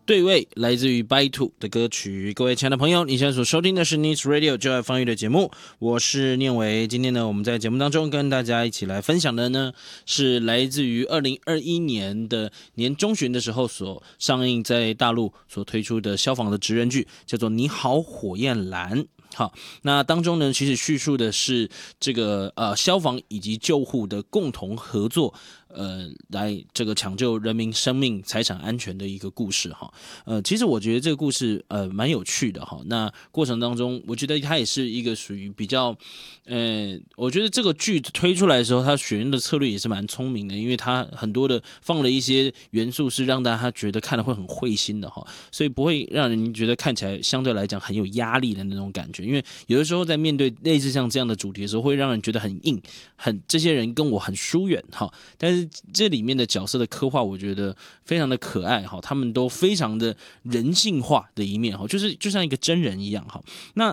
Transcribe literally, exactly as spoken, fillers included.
对位来自于白兔的歌曲。各位亲爱的朋友，你现在所收听的是 News Radio 就爱方域的节目，我是念维。今天呢，我们在节目当中跟大家一起来分享的呢，是来自于二零二一年的年中旬的时候所上映在大陆所推出的消防的职人剧，叫做《你好，火焰蓝》。好，那当中呢，其实叙述的是这个呃消防以及救护的共同合作，呃，来这个抢救人民生命财产安全的一个故事哈。呃，其实我觉得这个故事呃蛮有趣的哈。那过程当中，我觉得它也是一个属于比较，呃，我觉得这个剧推出来的时候，它选用的策略也是蛮聪明的，因为它很多的放了一些元素是让大家觉得看了会很会心的哈，所以不会让人觉得看起来相对来讲很有压力的那种感觉。因为有的时候在面对类似像这样的主题的时候，会让人觉得很硬，很这些人跟我很疏远哈。但是这里面的角色的刻画，我觉得非常的可爱哈，他们都非常的人性化的一面哈，就是就像一个真人一样哈。那